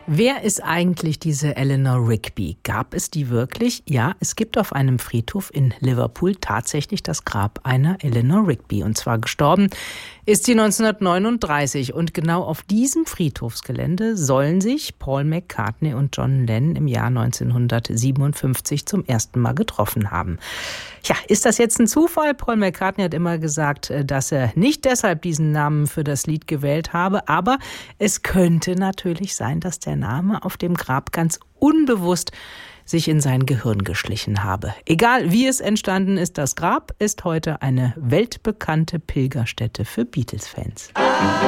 Wer ist eigentlich diese Eleanor Rigby? Gab es die wirklich? Ja, es gibt auf einem Friedhof in Liverpool tatsächlich das Grab einer Eleanor Rigby. Und zwar gestorben ist sie 1939. Und genau auf diesem Friedhofsgelände sollen sich Paul McCartney und John Lennon im Jahr 1957 zum ersten Mal getroffen haben. Ja, ist das jetzt ein Zufall? Paul McCartney hat immer gesagt, dass er nicht deshalb diesen Namen für das Lied gewählt habe, aber es könnte natürlich sein, dass der Name auf dem Grab ganz unbewusst sich in sein Gehirn geschlichen habe. Egal wie es entstanden ist, das Grab ist heute eine weltbekannte Pilgerstätte für Beatles-Fans.